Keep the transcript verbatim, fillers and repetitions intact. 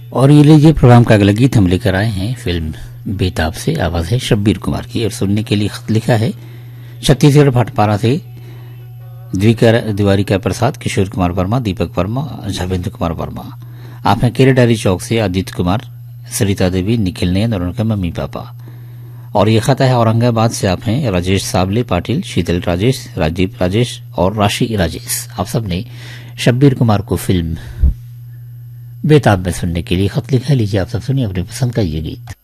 और ये लीजिए प्रोग्राम का अगला गीत हम लेकर आए हैं फिल्म बेताब से। आवाज है शब्बीर कुमार की और सुनने के लिए खत लिखा है छत्तीसगढ़ भाटपारा से द्विकर द्वारिका प्रसाद, किशोर कुमार वर्मा, दीपक वर्मा, झावेंद्र कुमार वर्मा। आप हैं केरे डायरी चौक से आदित्य कुमार, सरिता देवी, निखिल नयन और उनके मम्मी पापा। और ये खत है औरंगाबाद से। आप हैं राजेश साबले पाटिल, शीतल राजेश, राजीव राजेश और राशि राजेश। आप सबने शब्बीर कुमार को फिल्म बेताब में सुनने के लिए खत लिखा। लीजिए आप सब सुनिए अपनी पसंद का ये गीत।